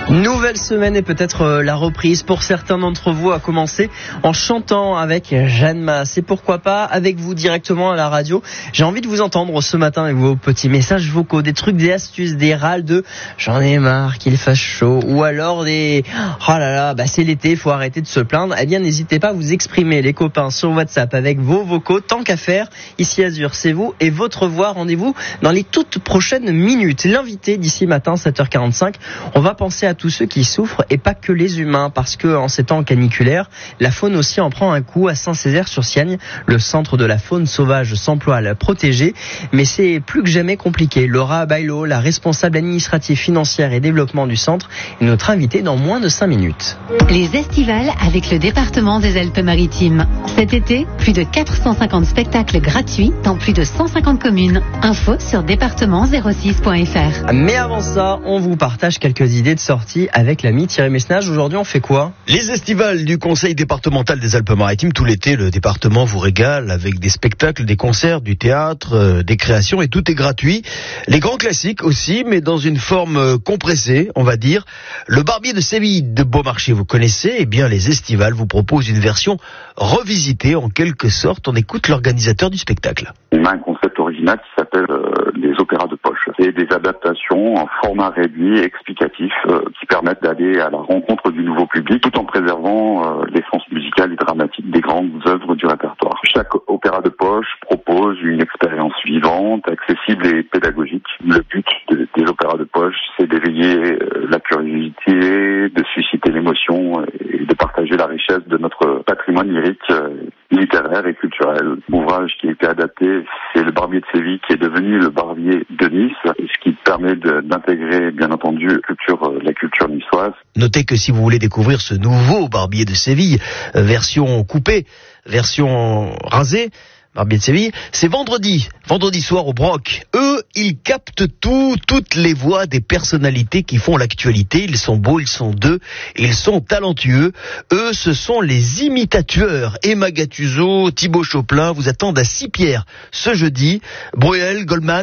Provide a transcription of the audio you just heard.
Nouvelle semaine et peut-être la reprise pour certains d'entre vous, a commencé en chantant avec Jeanne Masse. Et pourquoi pas avec vous directement à la radio. J'ai envie de vous entendre ce matin avec vos petits messages vocaux, des trucs, des astuces, des râles de j'en ai marre qu'il fasse chaud, ou alors des oh là là, c'est l'été, faut arrêter de se plaindre. Eh bien n'hésitez pas à vous exprimer les copains sur WhatsApp avec vos vocaux, tant qu'à faire. Ici Azur, c'est vous et votre voix. Rendez-vous dans les toutes prochaines minutes. L'invité d'ici matin 7h45, on va penser à tous ceux qui souffrent et pas que les humains, parce que en ces temps caniculaires, la faune aussi en prend un coup. À Saint-Césaire-sur-Siagne, le centre de la faune sauvage s'emploie à la protéger, mais c'est plus que jamais compliqué. Laura Bailo, la responsable administrative, financière et développement du centre, est notre invitée dans moins de 5 minutes. Les estivales avec le département des Alpes-Maritimes. Cet été, plus de 450 spectacles gratuits dans plus de 150 communes. Info sur département06.fr. Mais avant ça, on vous partage quelques idées de sortie avec l'ami Thierry Messnage. Aujourd'hui, on fait quoi ? Les estivales du Conseil départemental des Alpes-Maritimes. Tout l'été, le département vous régale avec des spectacles, des concerts, du théâtre, des créations, et tout est gratuit. Les grands classiques aussi, mais dans une forme compressée, on va dire. Le Barbier de Séville de Beaumarchais, vous connaissez ? Eh bien, les estivales vous proposent une version revisitée, en quelque sorte. On écoute l'organisateur du spectacle. On a un concept original qui s'appelle les opéras de poche. C'est des adaptations en format réduit, explicatif, qui permettent d'aller à la rencontre du nouveau public, tout en préservant l'essence musicale et dramatique des grandes œuvres du répertoire. Chaque opéra de poche propose une expérience vivante, accessible et pédagogique. Le but des opéras de poche, c'est d'éveiller la curiosité, de susciter l'émotion et de partager la richesse de notre patrimoine lyrique, littéraire et culturel. L'ouvrage qui a été adapté, c'est le Barbier de Séville qui est devenu le Barbier de Nice, ce qui permet d'intégrer, bien entendu, la culture niçoise. Notez que si vous voulez découvrir ce nouveau Barbier de Séville, version coupée, version rasée, Barbier de Séville, c'est vendredi soir au Broc. Eux, ils captent toutes les voix des personnalités qui font l'actualité. Ils sont beaux, ils sont deux, ils sont talentueux. Eux, ce sont les imitateurs. Emma Gattuso, Thibaut Chopin vous attendent à Six-Pierre ce jeudi. Bruel, Goldman,